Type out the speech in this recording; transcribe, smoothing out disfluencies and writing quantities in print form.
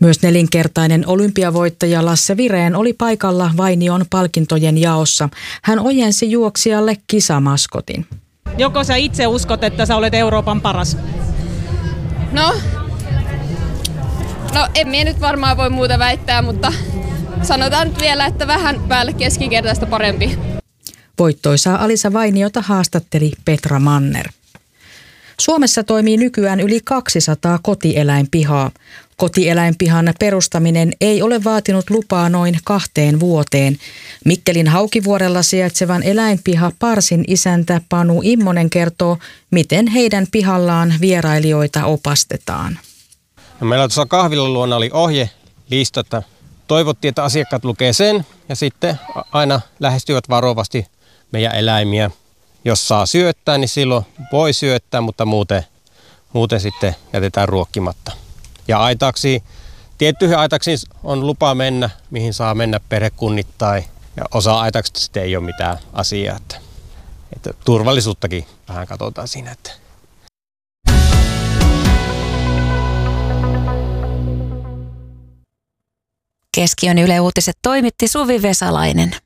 Myös nelinkertainen olympiavoittaja Lasse Vireen oli paikalla Vainion palkintojen jaossa. Hän ojensi juoksijalle kisamaskotin. Joko sä itse uskot, että sä olet Euroopan paras? No en minä nyt varmaan voi muuta väittää, mutta sanotaan nyt vielä, että vähän päälle keskikertaista parempi. Voittoisaa Alisa Vainiota haastatteli Petra Manner. Suomessa toimii nykyään yli 200 kotieläinpihaa. Kotieläinpihan perustaminen ei ole vaatinut lupaa noin 2 vuoteen. Mikkelin Haukivuorella sijaitsevan eläinpiha Parsin isäntä Panu Immonen kertoo, miten heidän pihallaan vierailijoita opastetaan. No, meillä tuossa kahvilan luona oli ohjelista, että toivottiin, että asiakkaat lukee sen ja sitten aina lähestyvät varovasti meidän eläimiä. Jos saa syöttää, niin silloin voi syöttää, mutta muuten sitten jätetään ruokkimatta. Ja tiettyihin aitaksiin on lupa mennä, mihin saa mennä perhekunnittain. Ja osa aitaksista sitten ei ole mitään asiaa. Että turvallisuuttakin vähän katsotaan siinä. Keskiön Yle Uutiset toimitti Suvi Vesalainen.